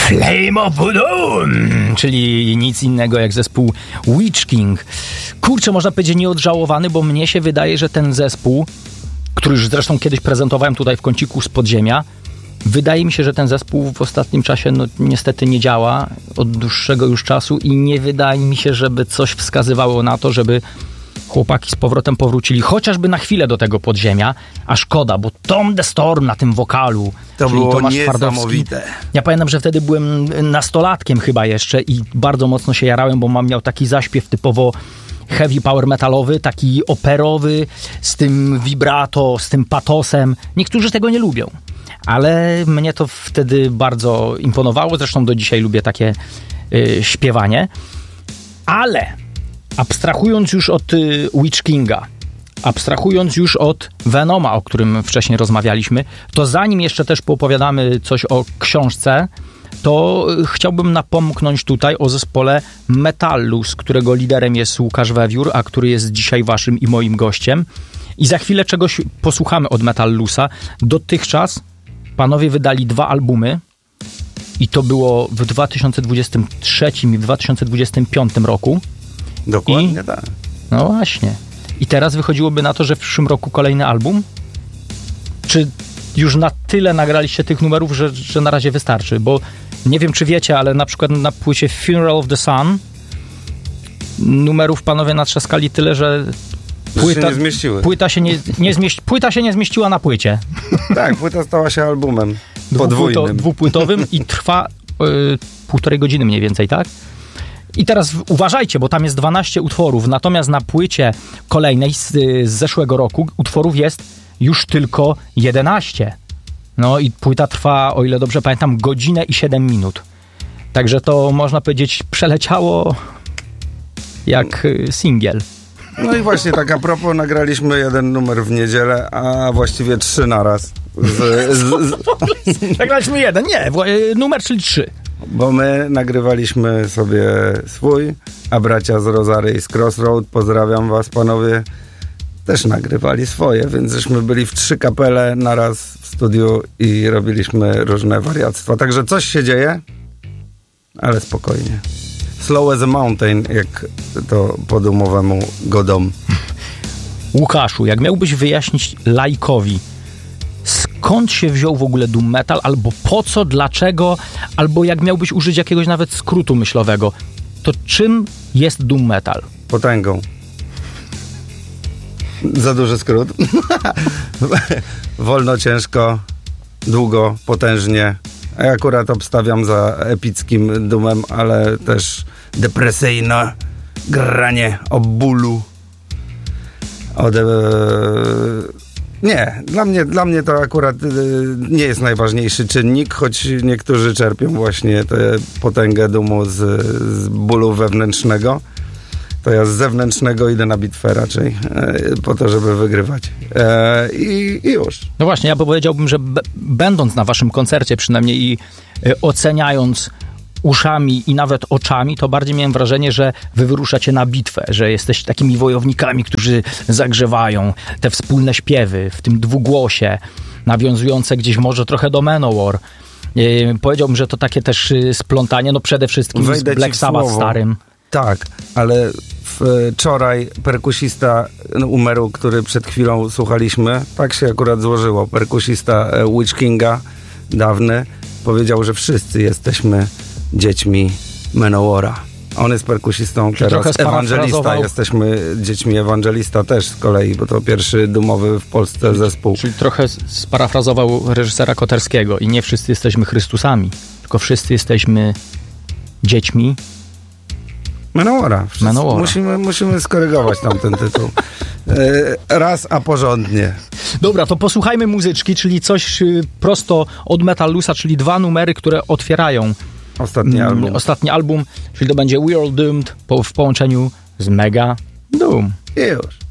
Flame of Doom, czyli nic innego jak zespół Witch King. Kurczę, można powiedzieć nieodżałowany, bo mnie się wydaje, że ten zespół, który już zresztą kiedyś prezentowałem tutaj w kąciku z podziemia, wydaje mi się, że ten zespół w ostatnim czasie niestety nie działa od dłuższego już czasu i nie wydaje mi się, żeby coś wskazywało na to, żeby chłopaki z powrotem powrócili chociażby na chwilę do tego podziemia, a szkoda, bo Tom the Storm na tym wokalu, to czyli było Tomasz niesamowite. Twardowski. Ja pamiętam, że wtedy byłem nastolatkiem chyba jeszcze i bardzo mocno się jarałem, bo miał taki zaśpiew typowo heavy power metalowy, taki operowy, z tym vibrato, z tym patosem. Niektórzy tego nie lubią, ale mnie to wtedy bardzo imponowało, zresztą do dzisiaj lubię takie śpiewanie, ale abstrahując już od Witch Kinga, abstrahując już od Venoma, o którym wcześniej rozmawialiśmy, to zanim jeszcze też poopowiadamy coś o książce, to chciałbym napomknąć tutaj o zespole Metallus, którego liderem jest Łukasz Wewiór, a który jest dzisiaj waszym i moim gościem. I za chwilę czegoś posłuchamy od Metallusa. Dotychczas panowie wydali 2 albumy i to było w 2023 i w 2025 roku. Dokładnie tak. No właśnie. I teraz wychodziłoby na to, że w przyszłym roku kolejny album? Czy już na tyle nagraliście tych numerów, że na razie wystarczy? Bo nie wiem, czy wiecie, ale na przykład na płycie Funeral of the Sun numerów panowie natrzaskali tyle, że się nie zmieściły. Płyta się nie zmieściła na płycie. Tak, płyta stała się albumem podwójnym. Dwupłytowym i trwa 1,5 godziny mniej więcej, tak? I teraz uważajcie, bo tam jest 12 utworów, natomiast na płycie kolejnej z zeszłego roku utworów jest już tylko 11. No i płyta trwa, o ile dobrze pamiętam, 1 godzinę i 7 minut. Także to, można powiedzieć, przeleciało jak singiel. No i właśnie tak a propos, nagraliśmy 1 numer w niedzielę, a właściwie 3 naraz. Nagraliśmy 1, nie, numer, czyli 3. Bo my nagrywaliśmy sobie swój, a bracia z Rozary i z Crossroad, pozdrawiam was panowie, też nagrywali swoje, więc żeśmy byli w 3 kapele naraz w studiu i robiliśmy różne wariactwa. Także coś się dzieje, ale spokojnie. Slow as a mountain, jak to po domowemu godom. Łukaszu, jak miałbyś wyjaśnić laikowi, skąd się wziął w ogóle doom metal, albo po co, dlaczego, albo jak miałbyś użyć jakiegoś nawet skrótu myślowego, to czym jest doom metal? Potęgą. Za duży skrót. Wolno, ciężko, długo, potężnie. Ja akurat obstawiam za epickim doomem, ale też depresyjne granie o bólu. Nie, dla mnie to akurat nie jest najważniejszy czynnik, choć niektórzy czerpią właśnie tę potęgę doomu z bólu wewnętrznego. To ja z zewnętrznego idę na bitwę raczej, po to, żeby wygrywać. I już. No właśnie, ja powiedziałbym, że będąc na waszym koncercie przynajmniej i oceniając uszami i nawet oczami, to bardziej miałem wrażenie, że wy wyruszacie na bitwę, że jesteście takimi wojownikami, którzy zagrzewają te wspólne śpiewy w tym dwugłosie, nawiązujące gdzieś może trochę do Manowar. Powiedziałbym, że to takie też splątanie, no przede wszystkim z Black Sabbath starym. Tak, ale wczoraj perkusista numeru, który przed chwilą słuchaliśmy, tak się akurat złożyło, perkusista Witch Kinga, dawny, powiedział, że wszyscy jesteśmy dziećmi Manowara. On jest perkusistą, teraz ewangelista. Jesteśmy dziećmi Ewangelista też z kolei, bo to pierwszy doomowy w Polsce zespół. Czyli trochę sparafrazował reżysera Koterskiego i nie wszyscy jesteśmy Chrystusami, tylko wszyscy jesteśmy dziećmi Manowara. Musimy skorygować tamten tytuł. Raz, a porządnie. Dobra, to posłuchajmy muzyczki, czyli coś prosto od Metallusa, czyli 2 numery, które otwierają ostatni album, czyli to będzie We Are Doomed w połączeniu z Mega Doom. Już.